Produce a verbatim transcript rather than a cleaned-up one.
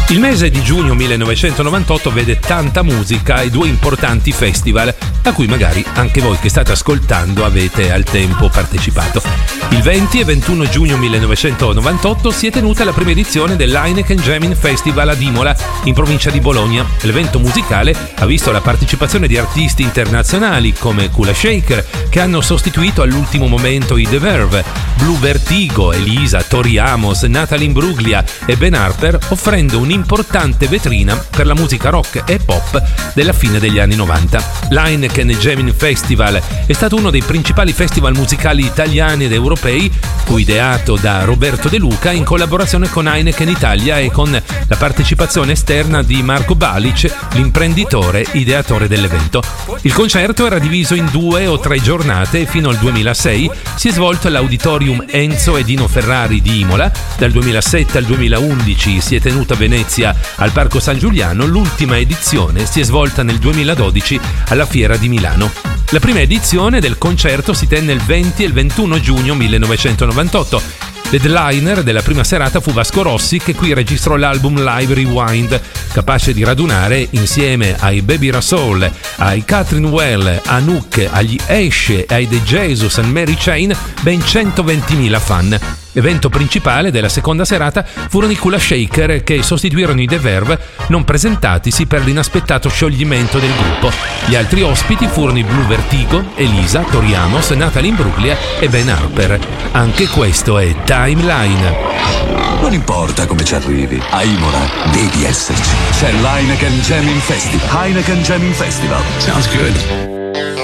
Il mese di giugno millenovecentonovantotto vede tanta musica e due importanti festival a cui magari anche voi che state ascoltando avete al tempo partecipato. Il venti e ventuno giugno millenovecentonovantotto si è tenuta la prima edizione dell'Heineken Jamming Festival ad Imola, in provincia di Bologna. L'evento musicale ha visto la partecipazione di artisti internazionali come Kula Shaker, che hanno sostituito all'ultimo momento i The Verve, Blue Vertigo, Elisa, Tori Amos, Natalie Imbruglia e Ben Harper, offrendo un'importante vetrina per la musica rock e pop della fine degli anni novanta. L'Heineken Jamming Festival è stato uno dei principali festival musicali italiani ed europei, fu ideato da Roberto De Luca in collaborazione con Heineken Italia e con la partecipazione esterna di Marco Balic, l'imprenditore ideatore dell'evento. Il concerto era diviso in due o tre giornate e fino al duemilasei si è svolto all'Auditorium Enzo e Dino Ferrari di Imola. Dal duemilasette al duemilaundici si è tenuta a Venezia al Parco San Giuliano. L'ultima edizione si è svolta nel duemiladodici alla Fiera di Milano. La prima edizione del concerto si tenne il venti e il ventuno giugno millenovecentonovantotto. L'headliner della prima serata fu Vasco Rossi, che qui registrò l'album Live Rewind, capace di radunare insieme ai Baby Rassoul, ai Catherine Well, a Nook, agli Esce e ai The Jesus and Mary Chain ben centoventimila fan. L'evento principale della seconda serata furono i Kula Shaker, che sostituirono i The Verve, non presentatisi per l'inaspettato scioglimento del gruppo. Gli altri ospiti furono i Blue Vertigo, Elisa, Tori Amos, Natalie Imbruglia e Ben Harper. Anche questo è Timeline. Non importa come ci arrivi, a Imola devi esserci. C'è l'Heineken Jamming Festival. Heineken Jamming Festival. Sounds good.